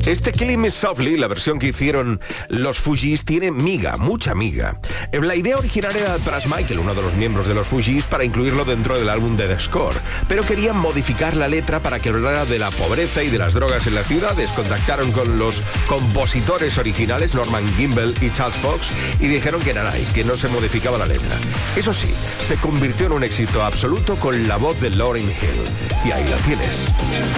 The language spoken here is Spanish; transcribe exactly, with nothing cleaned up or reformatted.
Este Killing Me Softly, la versión que hicieron los Fugees, tiene miga, mucha miga. La idea original era para Michael, uno de los miembros de los Fugees, para incluirlo dentro del álbum de The Score, pero querían modificar la letra para que hablara de la pobreza y de las drogas en las ciudades. Contactaron con los compositores originales, Norman Gimbel y Charles Fox, y dijeron que nada, que no se modificaba la letra. Eso sí, se convirtió en un éxito absoluto con la voz de Lauryn Hill. Y ahí la tienes.